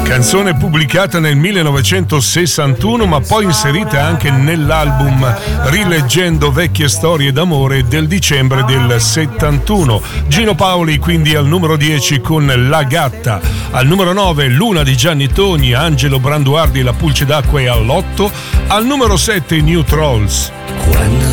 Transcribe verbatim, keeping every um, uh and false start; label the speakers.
Speaker 1: Canzone pubblicata nel millenovecentosessantuno, ma poi inserita anche nell'album Rileggendo vecchie storie d'amore del dicembre del settantuno. Gino Paoli quindi al numero dieci con La Gatta. Al numero nove Luna di Gianni Toni, Angelo Branduardi e La Pulce d'Acqua è all'otto. Al numero sette New Trolls.
Speaker 2: Quando